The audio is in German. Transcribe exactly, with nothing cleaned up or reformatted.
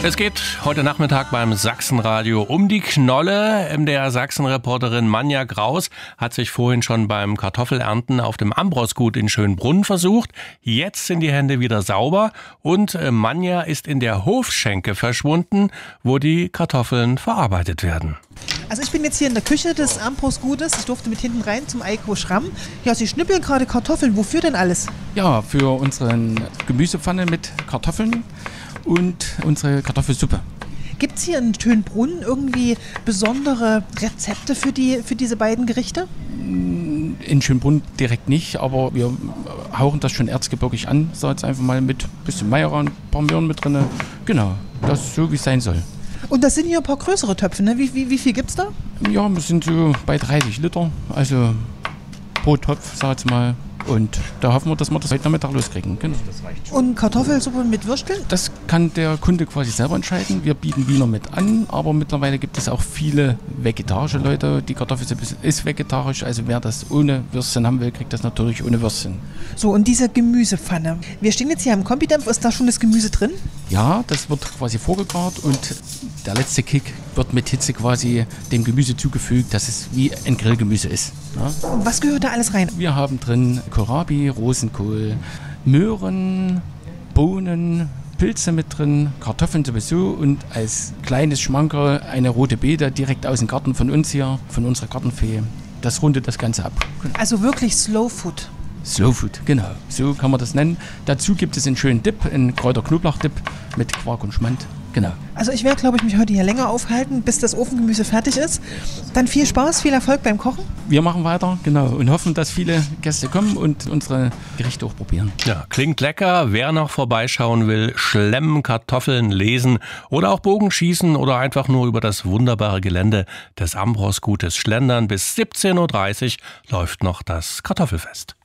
Es geht heute Nachmittag beim Sachsenradio um die Knolle. M D R Sachsen-Reporterin Manja Graus hat sich vorhin schon beim Kartoffelernten auf dem Ambros-Gut in Schönbrunn versucht. Jetzt sind die Hände wieder sauber und Manja ist in der Hofschenke verschwunden, wo die Kartoffeln verarbeitet werden. Also ich bin jetzt hier in der Küche des Ambros-Gutes. Ich durfte mit hinten rein zum Eiko Schramm. Ja, Sie schnippeln gerade Kartoffeln. Wofür denn alles? Ja, für unsere Gemüsepfanne mit Kartoffeln und unsere Kartoffelsuppe. Gibt es hier in Schönbrunn irgendwie besondere Rezepte für, die, für diese beiden Gerichte? In Schönbrunn direkt nicht, aber wir hauchen das schon erzgebirgig an. So jetzt einfach mal mit ein bisschen Majoran, ein paar Möhren mit drin. Genau, das ist so, wie es sein soll. Und das sind hier ein paar größere Töpfe, ne? Wie, wie, wie viel gibt es da? Ja, wir sind so bei dreißig Liter, also pro Topf, sag ich jetzt mal. Und da hoffen wir, dass wir das heute Nachmittag loskriegen. Genau. Und Kartoffelsuppe mit Würsteln? Das kann der Kunde quasi selber entscheiden. Wir bieten Wiener mit an, aber mittlerweile gibt es auch viele vegetarische Leute. Die Kartoffelsuppe ist vegetarisch, also wer das ohne Würstchen haben will, kriegt das natürlich ohne Würstchen. So, und diese Gemüsepfanne. Wir stehen jetzt hier am Kombidampf. Ist da schon das Gemüse drin? Ja, das wird quasi vorgegart und der letzte Kick wird mit Hitze quasi dem Gemüse zugefügt, dass es wie ein Grillgemüse ist. Ja? Und was gehört da alles rein? Wir haben drin Kohlrabi, Rosenkohl, Möhren, Bohnen, Pilze mit drin, Kartoffeln sowieso und als kleines Schmankerl eine rote Beete direkt aus dem Garten von uns hier, von unserer Gartenfee. Das rundet das Ganze ab. Also wirklich Slow Food. Slow Food, genau. So kann man das nennen. Dazu gibt es einen schönen Dip, einen Kräuter-Knoblauch-Dip mit Quark und Schmand. Genau. Also ich werde, glaube ich, mich heute hier länger aufhalten, bis das Ofengemüse fertig ist. Dann viel Spaß, viel Erfolg beim Kochen. Wir machen weiter, genau, und hoffen, dass viele Gäste kommen und unsere Gerichte auch probieren. Ja, klingt lecker. Wer noch vorbeischauen will, schlemmen, Kartoffeln lesen oder auch Bogenschießen oder einfach nur über das wunderbare Gelände des Ambros-Gutes schlendern. Bis siebzehn Uhr dreißig läuft noch das Kartoffelfest.